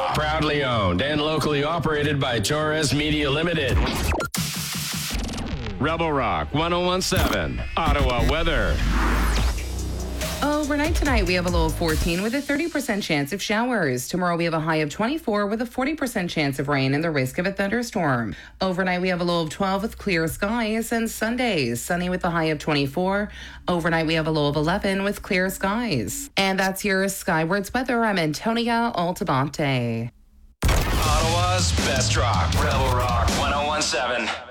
Proudly owned and locally operated by Torres Media Limited. Rebel Rock 101.7, Ottawa weather. Overnight tonight, we have a low of 14 with a 30% chance of showers. Tomorrow, we have a high of 24 with a 40% chance of rain and the risk of a thunderstorm. Overnight, we have a low of 12 with clear skies. And Sunday, sunny with a high of 24. Overnight, we have a low of 11 with clear skies. And that's your Skywards weather. I'm Antonia Altabante. Ottawa's best rock, Rebel Rock 101.7.